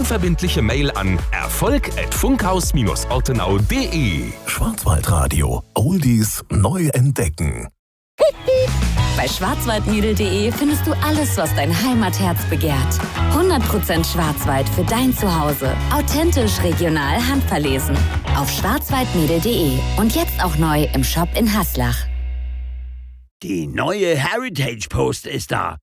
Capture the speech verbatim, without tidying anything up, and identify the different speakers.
Speaker 1: unverbindliche Mail an erfolg at funkhaus ortenau punkt de.
Speaker 2: Schwarzwaldradio. Oldies neu entdecken.
Speaker 3: Bei schwarzwaldmädel punkt de findest du alles, was dein Heimatherz begehrt. hundert Prozent Schwarzwald für dein Zuhause. Authentisch, regional, handverlesen. Auf schwarzwaldmädel punkt de und jetzt auch neu im Shop in Haslach.
Speaker 4: Die neue Heritage Post ist da.